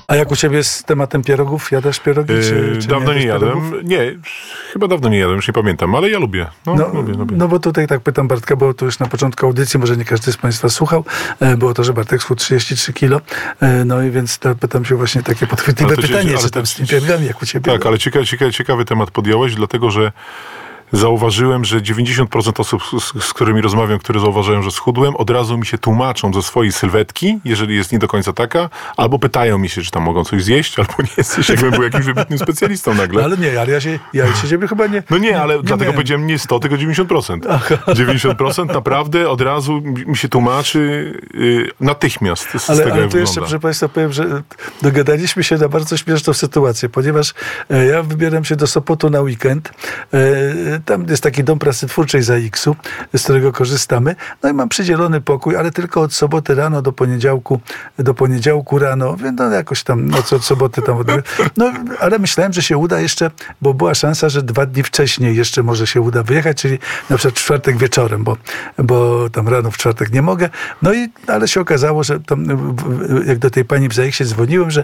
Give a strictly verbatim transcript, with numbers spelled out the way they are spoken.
A jak u ciebie z tematem pierogów? Jadasz pierogi? Czy, czy dawno nie, nie jadłem. pierogów? Nie, chyba dawno nie jadłem, już nie pamiętam, ale ja lubię. No, No, lubię, lubię. no bo tutaj tak pytam Bartka, bo to już na początku audycji, może nie każdy z Państwa słuchał, e, było to, że Bartek schudł trzydzieści trzy kilo, e, no i więc to pytam się właśnie takie podchwytliwe Ale to się- pytanie, ale czy to- tam z tymi pierogami, jak u ciebie? Tak, ale ciekawy, ciekawy, ciekawy temat podjąłeś, dlatego że zauważyłem, że dziewięćdziesiąt procent osób, z, z którymi rozmawiam, które zauważają, że schudłem, od razu mi się tłumaczą ze swojej sylwetki, jeżeli jest nie do końca taka, albo pytają mi się, czy tam mogą coś zjeść, albo nie jesteś, jakbym był jakimś wybitnym specjalistą nagle. No, ale nie, ale ja się, ja się ciebie chyba nie... No nie, ale nie dlatego miałem. powiedziałem nie sto, tylko dziewięćdziesiąt procent. dziewięćdziesiąt procent naprawdę od razu mi się tłumaczy yy, natychmiast z Ale, tego, ale jak tu jeszcze, wygląda. proszę Państwa, powiem, że dogadaliśmy się na bardzo śmieszną sytuację, ponieważ e, ja wybieram się do Sopotu na weekend. E, tam jest taki dom pracy twórczej za X-u, z którego korzystamy. No i mam przydzielony pokój, ale tylko od soboty rano do poniedziałku, do poniedziałku rano, więc no jakoś tam, no co od soboty tam. Od... No, ale myślałem, że się uda jeszcze, bo była szansa, że dwa dni wcześniej jeszcze może się uda wyjechać, czyli na przykład w czwartek wieczorem, bo, bo tam rano w czwartek nie mogę. No i, ale się okazało, że tam, jak do tej pani w Zajeksie dzwoniłem, że